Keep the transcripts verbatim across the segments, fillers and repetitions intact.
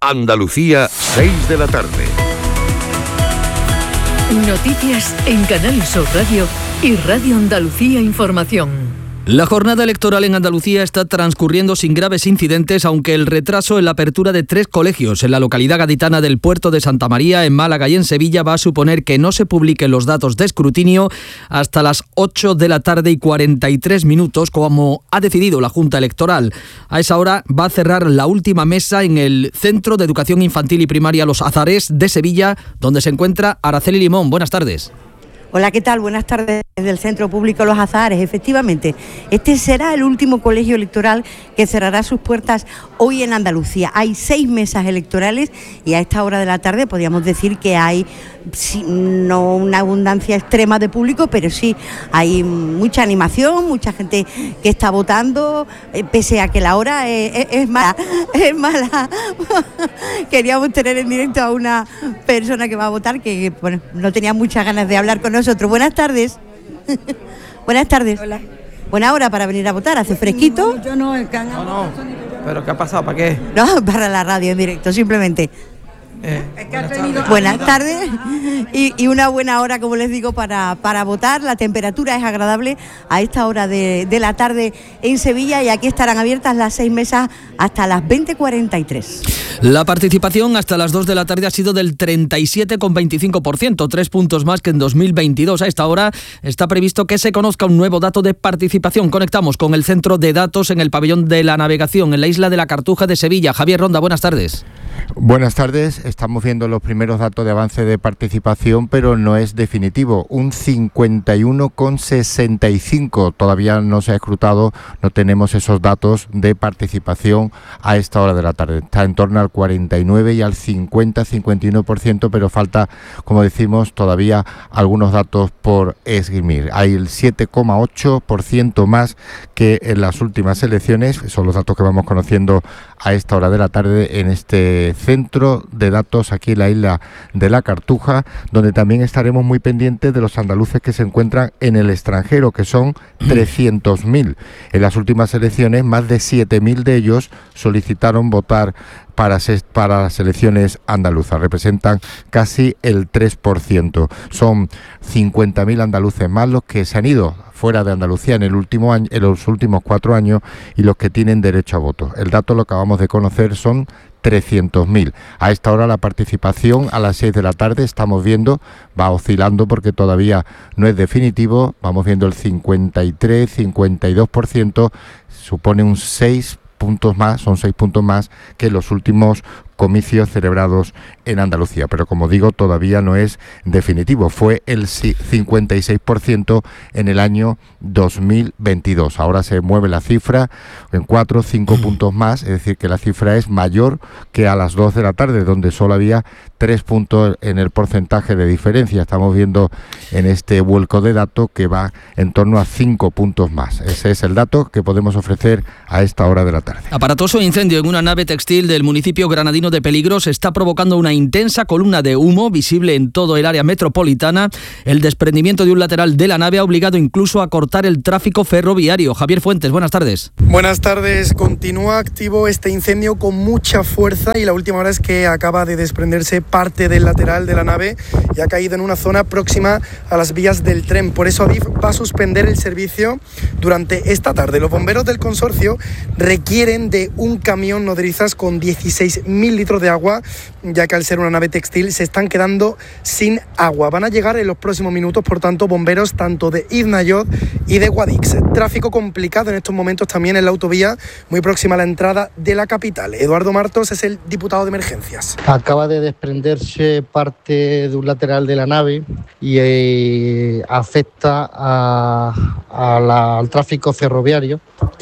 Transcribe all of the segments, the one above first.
Andalucía, seis de la tarde. Noticias en Canal Sur Radio y Radio Andalucía Información. La jornada electoral en Andalucía está transcurriendo sin graves incidentes, aunque el retraso en la apertura de tres colegios en la localidad gaditana del Puerto de Santa María, en Málaga y en Sevilla va a suponer que no se publiquen los datos de escrutinio hasta las ocho de la tarde y cuarenta y tres minutos, como ha decidido la Junta Electoral. A esa hora va a cerrar la última mesa en el Centro de Educación Infantil y Primaria Los Azares de Sevilla, donde se encuentra Araceli Limón. Buenas tardes. Hola, ¿qué tal? Buenas tardes desde el Centro Público Los Azares. Efectivamente, este será el último colegio electoral que cerrará sus puertas hoy en Andalucía. Hay seis mesas electorales y a esta hora de la tarde podríamos decir que hay, sí, no una abundancia extrema de público, pero sí hay mucha animación, mucha gente que está votando, eh, pese a que la hora es, es, es mala. Es mala. Queríamos tener en directo a una persona que va a votar que, bueno, no tenía muchas ganas de hablar con nosotros. Nosotros. Buenas tardes. Buenas tardes. Hola. Buena hora para venir a votar, hace fresquito. No, yo no, el can... no, no. ¿Pero qué ha pasado? ¿Para qué? No, para la radio en directo, simplemente. Eh, buenas tardes, buenas tardes. Y, y una buena hora, como les digo, para, para votar. La temperatura es agradable a esta hora de, de la tarde en Sevilla y aquí estarán abiertas las seis mesas hasta las veinte cuarenta y tres. La participación hasta las dos de la tarde ha sido del treinta y siete coma veinticinco por ciento, tres puntos más que en dos mil veintidós. A esta hora está previsto que se conozca un nuevo dato de participación. Conectamos con el Centro de Datos en el Pabellón de la Navegación, en la isla de la Cartuja de Sevilla. Javier Ronda, buenas tardes. Buenas tardes, estamos viendo los primeros datos de avance de participación, pero no es definitivo, un cincuenta y uno coma sesenta y cinco, todavía no se ha escrutado, no tenemos esos datos de participación a esta hora de la tarde, está en torno al cuarenta y nueve y al cincuenta, cincuenta y uno por ciento, pero falta, como decimos, todavía algunos datos por esgrimir. Hay el siete coma ocho por ciento más que en las últimas elecciones, son los datos que vamos conociendo a esta hora de la tarde en este Centro de Datos aquí en la isla de la Cartuja, donde también estaremos muy pendientes de los andaluces que se encuentran en el extranjero, que son trescientos mil. En las últimas elecciones, más de siete mil de ellos solicitaron votar para, para las elecciones andaluzas. Representan casi el tres por ciento. Son cincuenta mil andaluces más los que se han ido fuera de Andalucía en el último año, en los últimos cuatro años, y los que tienen derecho a voto. El dato lo acabamos de conocer, son trescientos mil. A esta hora la participación a las seis de la tarde estamos viendo, va oscilando porque todavía no es definitivo, vamos viendo el cincuenta y tres, cincuenta y dos por ciento, supone un seis puntos más, son seis puntos más que los últimos comicios celebrados en Andalucía, pero como digo, todavía no es definitivo. Fue el cincuenta y seis por ciento en el año dos mil veintidós. Ahora se mueve la cifra en cuatro o cinco puntos más, es decir, que la cifra es mayor que a las dos de la tarde, donde solo había tres puntos en el porcentaje de diferencia. Estamos viendo en este vuelco de datos que va en torno a cinco puntos más. Ese es el dato que podemos ofrecer a esta hora de la tarde. Aparatoso incendio en una nave textil del municipio granadino de Peligros está provocando una intensa columna de humo visible en todo el área metropolitana. El desprendimiento de un lateral de la nave ha obligado incluso a cortar el tráfico ferroviario. Javier Fuentes, buenas tardes. Buenas tardes. Continúa activo este incendio con mucha fuerza y la última hora es que acaba de desprenderse parte del lateral de la nave y ha caído en una zona próxima a las vías del tren. Por eso Adif va a suspender el servicio durante esta tarde. Los bomberos del consorcio requieren de un camión nodrizas con dieciséis mil litros de agua, ya que al ser una nave textil se están quedando sin agua. Van a llegar en los próximos minutos, por tanto, bomberos tanto de Iznayod y de Guadix. Tráfico complicado en estos momentos también en la autovía, muy próxima a la entrada de la capital. Eduardo Martos es el diputado de emergencias. Acaba de desprenderse parte de un lateral de la nave y eh, afecta a, a la, al tráfico ferroviario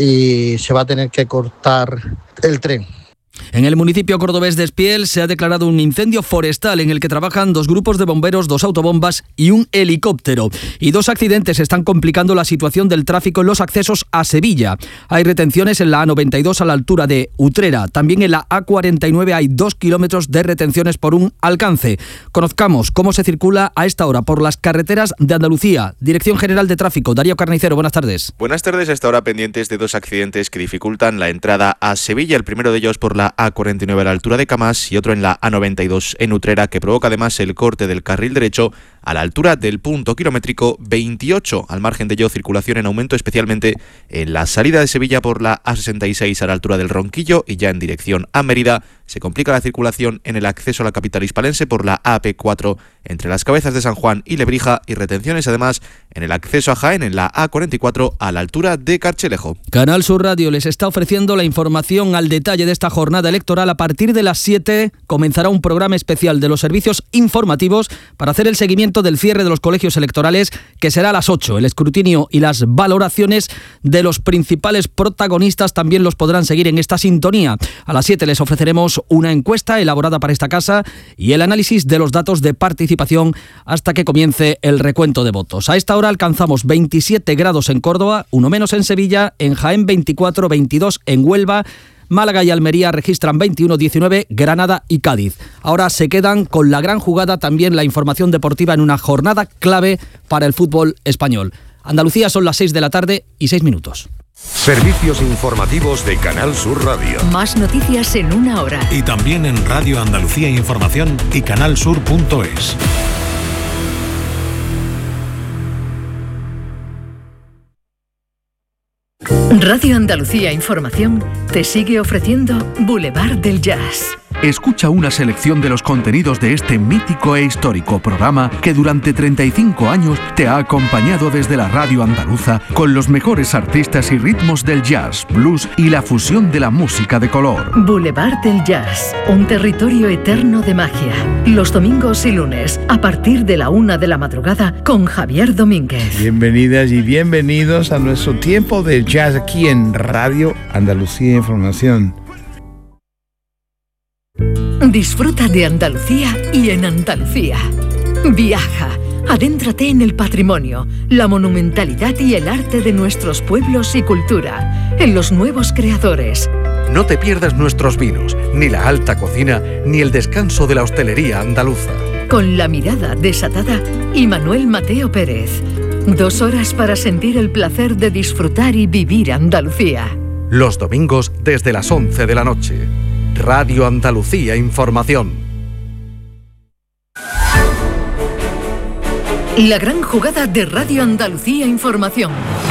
y se va a tener que cortar el tren. En el municipio cordobés de Espiel se ha declarado un incendio forestal en el que trabajan dos grupos de bomberos, dos autobombas y un helicóptero. Y dos accidentes están complicando la situación del tráfico en los accesos a Sevilla. Hay retenciones en la A noventa y dos a la altura de Utrera. También en la A cuarenta y nueve hay dos kilómetros de retenciones por un alcance. Conozcamos cómo se circula a esta hora por las carreteras de Andalucía. Dirección General de Tráfico, Darío Carnicero, buenas tardes. Buenas tardes, a esta hora pendientes de dos accidentes que dificultan la entrada a Sevilla. El primero de ellos por la la A cuarenta y nueve a la altura de Camás y otro en la A noventa y dos en Utrera, que provoca además el corte del carril derecho a la altura del punto kilométrico veintiocho. Al margen de ello, circulación en aumento, especialmente en la salida de Sevilla por la A sesenta y seis a la altura del Ronquillo, y ya en dirección a Mérida se complica la circulación en el acceso a la capital hispalense por la A P cuatro entre las Cabezas de San Juan y Lebrija, y retenciones además en el acceso a Jaén en la A cuarenta y cuatro a la altura de Carchelejo. Canal Sur Radio les está ofreciendo la información al detalle de esta jornada electoral. A partir de las siete comenzará un programa especial de los servicios informativos para hacer el seguimiento del cierre de los colegios electorales, que será a las ocho. El escrutinio y las valoraciones de los principales protagonistas también los podrán seguir en esta sintonía. A las siete les ofreceremos una encuesta elaborada para esta casa y el análisis de los datos de participación hasta que comience el recuento de votos. A esta hora alcanzamos veintisiete grados en Córdoba, uno menos en Sevilla, en Jaén veinticuatro, veintidós en Huelva, Málaga y Almería registran veintiuno, diecinueve, Granada y Cádiz. Ahora se quedan con la gran jugada, también la información deportiva en una jornada clave para el fútbol español. Andalucía, son las seis de la tarde y seis minutos. Servicios informativos de Canal Sur Radio. Más noticias en una hora. Y también en Radio Andalucía Información y canalsur punto es. Radio Andalucía Información te sigue ofreciendo Boulevard del Jazz. Escucha una selección de los contenidos de este mítico e histórico programa que durante treinta y cinco años te ha acompañado desde la radio andaluza con los mejores artistas y ritmos del jazz, blues y la fusión de la música de color. Boulevard del Jazz, un territorio eterno de magia. Los domingos y lunes, a partir de la una de la madrugada, con Javier Domínguez. Bienvenidas y bienvenidos a nuestro tiempo de jazz aquí en Radio Andalucía Información. Disfruta de Andalucía y en Andalucía. Viaja, adéntrate en el patrimonio, la monumentalidad y el arte de nuestros pueblos y cultura, en los nuevos creadores. No te pierdas nuestros vinos, ni la alta cocina, ni el descanso de la hostelería andaluza. Con la mirada desatada y Manuel Mateo Pérez. Dos horas para sentir el placer de disfrutar y vivir Andalucía. Los domingos desde las once de la noche. Radio Andalucía Información. La gran jugada de Radio Andalucía Información.